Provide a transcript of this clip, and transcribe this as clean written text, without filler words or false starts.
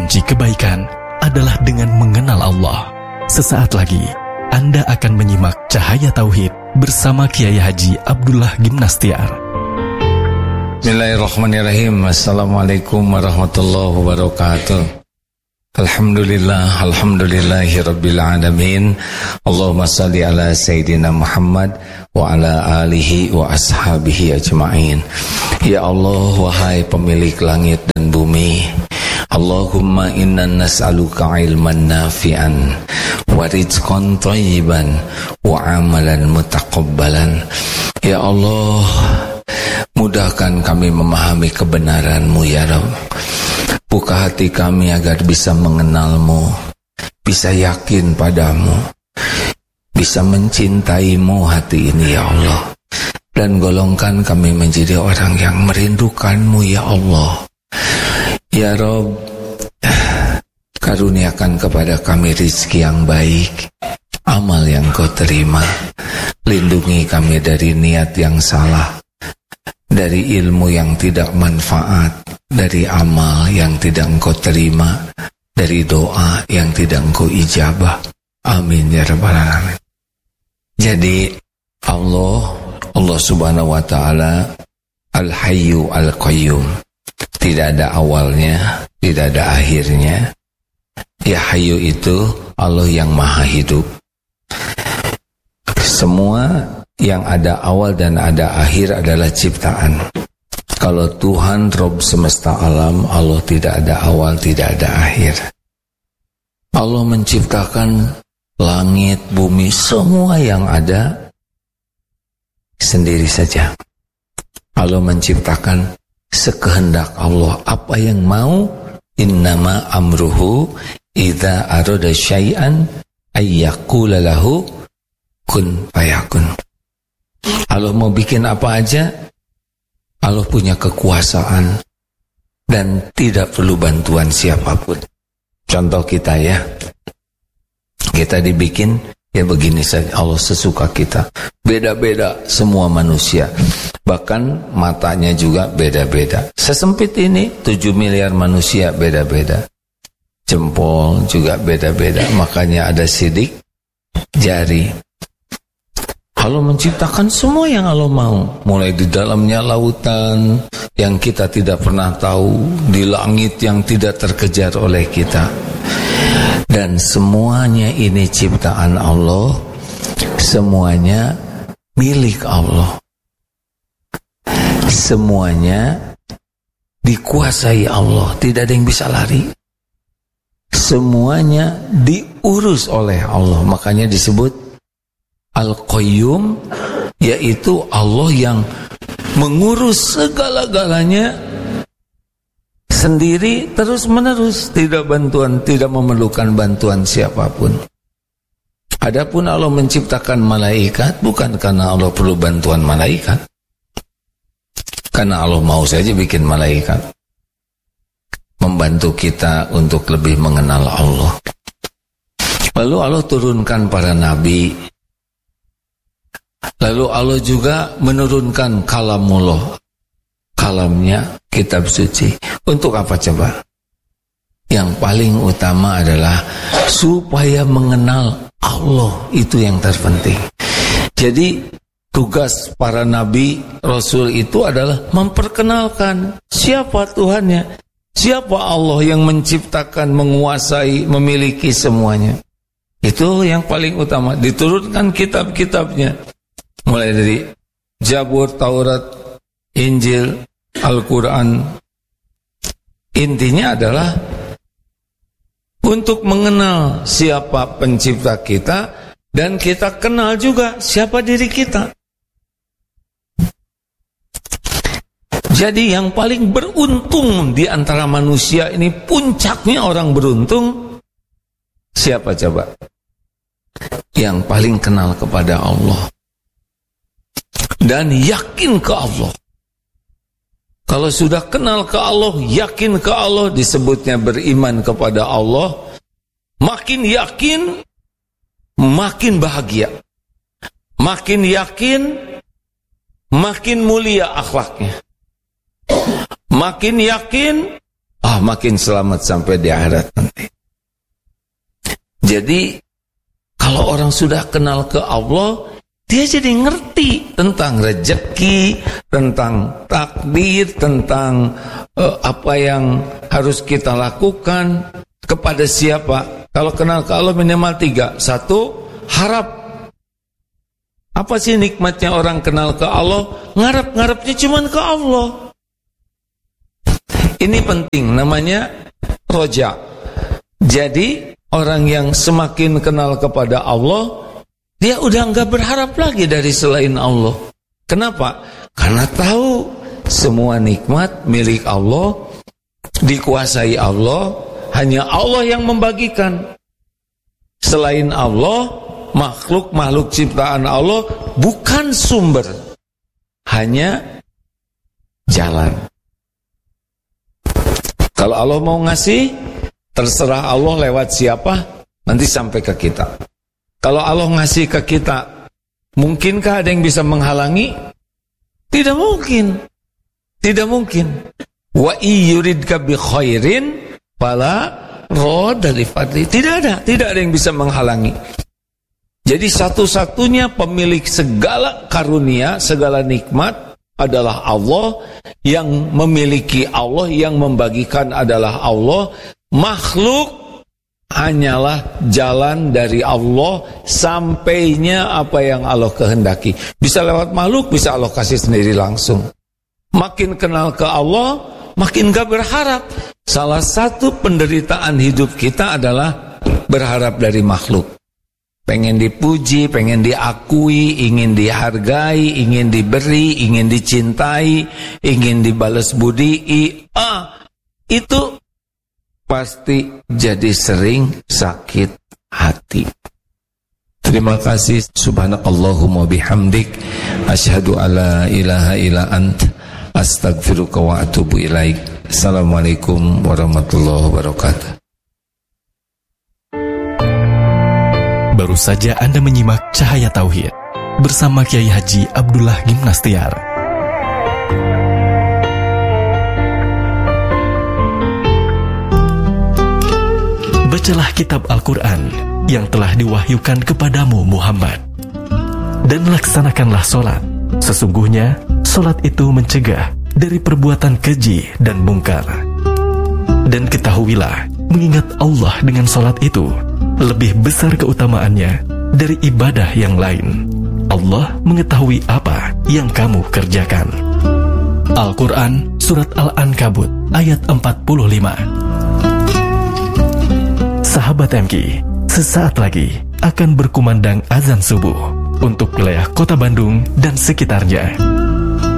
kunci kebaikan adalah dengan mengenal Allah. Sesaat lagi, Anda akan menyimak Cahaya Tauhid bersama Kiai Haji Abdullah Gimnastiar. Bismillahirrahmanirrahim. Assalamualaikum warahmatullahi wabarakatuh. Alhamdulillah, alhamdulillahi rabbil alamin. Allahumma salli ala Sayyidina Muhammad wa ala alihi wa ashabihi ajma'in. Ya Allah, wahai pemilik langit dan bumi, Allahumma inna nas'aluka ilman nafi'an wa rizqan thayyiban wa amalan mutaqabbalan. Ya Allah, mudahkan kami memahami kebenaran-Mu ya Rabb. Buka hati kami agar bisa mengenal-Mu, bisa yakin padamu, bisa mencintai-Mu hati ini ya Allah. Dan golongkan kami menjadi orang yang merindukan-Mu ya Allah. Ya Rabb, karuniakan kepada kami rizki yang baik, amal yang Kau terima. Lindungi kami dari niat yang salah, dari ilmu yang tidak manfaat, dari amal yang tidak Engkau terima, dari doa yang tidak Engkau ijabah. Amin ya Rabbal alamin. Jadi Allah subhanahu wa ta'ala Al-Hayyu Al-Qayyum, tidak ada awalnya, tidak ada akhirnya. Ya Hayyu itu Allah yang maha hidup. Semua yang ada awal dan ada akhir adalah ciptaan. Kalau Tuhan Rabb semesta alam, Allah tidak ada awal, tidak ada akhir. Allah menciptakan langit, bumi, semua yang ada sendiri saja. Allah menciptakan sekehendak Allah, apa yang mau. Innama amruhu idza arada syai'an ayyaqula lahu kun fayakun. Allah mau bikin apa aja, Allah punya kekuasaan dan tidak perlu bantuan siapapun. Contoh kita ya, kita dibikin ya begini saja, Allah sesuka kita. Beda-beda semua manusia, bahkan matanya juga beda-beda. Sesempit ini 7 miliar manusia beda-beda. Jempol juga beda-beda, makanya ada sidik jari. Allah menciptakan semua yang Allah mau, mulai di dalamnya lautan yang kita tidak pernah tahu, di langit yang tidak terkejar oleh kita. Dan semuanya ini ciptaan Allah, semuanya milik Allah. Semuanya dikuasai Allah, tidak ada yang bisa lari. Semuanya diurus oleh Allah, makanya disebut Al-Qayyum, yaitu Allah yang mengurus segala-galanya sendiri terus menerus, tidak memerlukan bantuan siapapun. Adapun Allah menciptakan malaikat bukan karena Allah perlu bantuan malaikat, karena Allah mau saja bikin malaikat membantu kita untuk lebih mengenal Allah. Lalu Allah turunkan para nabi, lalu Allah juga menurunkan kalamullah, kalamnya, kitab suci. Untuk apa coba? Yang paling utama adalah supaya mengenal Allah, itu yang terpenting. Jadi tugas para nabi, rasul itu adalah memperkenalkan siapa Tuhannya, siapa Allah yang menciptakan, menguasai, memiliki semuanya. Itu yang paling utama. Diturunkan kitab-kitabnya, mulai dari Zabur, Taurat, Injil, Al-Quran. Intinya adalah untuk mengenal siapa pencipta kita, dan kita kenal juga siapa diri kita. Jadi yang paling beruntung di antara manusia ini, puncaknya orang beruntung, siapa coba? Yang paling kenal kepada Allah dan yakin ke Allah. Kalau sudah kenal ke Allah, yakin ke Allah, disebutnya beriman kepada Allah. Makin yakin, makin bahagia. Makin yakin, makin mulia akhlaknya. Makin yakin, makin selamat sampai di akhirat nanti. Jadi kalau orang sudah kenal ke Allah, dia jadi ngerti tentang rezeki, tentang takdir, tentang apa yang harus kita lakukan, kepada siapa. Kalau kenal ke Allah minimal 3. 1, harap. Apa sih nikmatnya orang kenal ke Allah? Ngarep-ngarepnya cuma ke Allah. Ini penting, namanya roja. Jadi orang yang semakin kenal kepada Allah, dia udah enggak berharap lagi dari selain Allah. Kenapa? Karena tahu semua nikmat milik Allah, dikuasai Allah, hanya Allah yang membagikan. Selain Allah, makhluk-makhluk ciptaan Allah bukan sumber, hanya jalan. Kalau Allah mau ngasih, terserah Allah lewat siapa, nanti sampai ke kita. Kalau Allah ngasih ke kita, mungkinkah ada yang bisa menghalangi? Tidak mungkin. Tidak mungkin. Wa iyuridka bi khairin fala radda li fadli. Tidak ada yang bisa menghalangi. Jadi satu-satunya pemilik segala karunia, segala nikmat adalah Allah. Yang memiliki Allah, yang membagikan adalah Allah. Makhluk hanyalah jalan dari Allah sampainya apa yang Allah kehendaki. Bisa lewat makhluk, bisa Allah kasih sendiri langsung. Makin kenal ke Allah, makin gak berharap. Salah satu penderitaan hidup kita adalah berharap dari makhluk. Pengen dipuji, pengen diakui, ingin dihargai, ingin diberi, ingin dicintai, ingin dibalas budi. Itu pasti jadi sering sakit hati. Terima kasih. Subhanakallahumma bihamdik, asyhadu alla ilaha illa ant, astaghfiruka wa atubu ilaik. Assalamualaikum warahmatullahi wabarakatuh. Baru saja Anda menyimak Cahaya Tauhid bersama Kiai Haji Abdullah Gimnastiar. Bacalah kitab Al-Quran yang telah diwahyukan kepadamu Muhammad, dan laksanakanlah solat. Sesungguhnya solat itu mencegah dari perbuatan keji dan mungkar. Dan ketahuilah, mengingat Allah dengan solat itu lebih besar keutamaannya dari ibadah yang lain. Allah mengetahui apa yang kamu kerjakan. Al-Quran Surat Al-Ankabut ayat 45. Sahabat MK, sesaat lagi akan berkumandang azan subuh untuk wilayah Kota Bandung dan sekitarnya.